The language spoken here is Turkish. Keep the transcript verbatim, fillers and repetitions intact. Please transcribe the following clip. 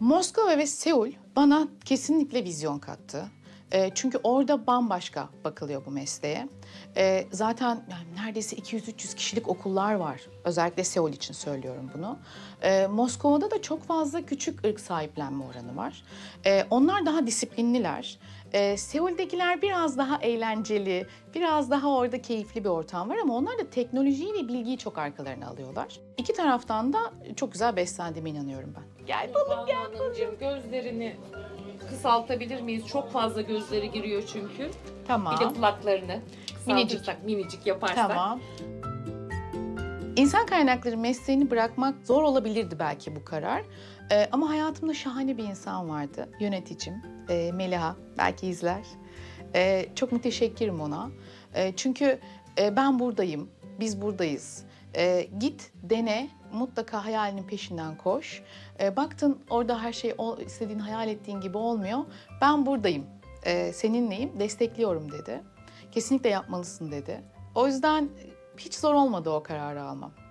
Moskova ve Seul bana kesinlikle vizyon kattı. E, çünkü orada bambaşka bakılıyor bu mesleğe. E, zaten yani neredeyse iki yüz üç yüz kişilik okullar var. Özellikle Seul için söylüyorum bunu. E, Moskova'da da çok fazla küçük ırk sahiplenme oranı var. E, onlar daha disiplinliler. E, Seul'dekiler biraz daha eğlenceli, biraz daha orada keyifli bir ortam var ama onlar da teknolojiyi ve bilgiyi çok arkalarına alıyorlar. İki taraftan da çok güzel beslendiğime inanıyorum ben. Gel balım Banu gel. Hanımcığım, gözlerini kısaltabilir miyiz? Çok fazla gözleri giriyor çünkü. Tamam. Bir de kulaklarını Minicik. kısaltırsak, minicik yaparsak. Tamam. İnsan kaynakları mesleğini bırakmak zor olabilirdi belki bu karar. Ee, ama hayatımda şahane bir insan vardı. Yöneticim, e, Meliha. Belki izler. Ee, çok müteşekkirim ona. Ee, çünkü e, ben buradayım, biz buradayız. Ee, git, dene, mutlaka hayalinin peşinden koş. Ee, baktın orada her şey o, istediğin, hayal ettiğin gibi olmuyor. Ben buradayım, ee, seninleyim, destekliyorum dedi. Kesinlikle yapmalısın dedi. O yüzden hiç zor olmadı o kararı almam.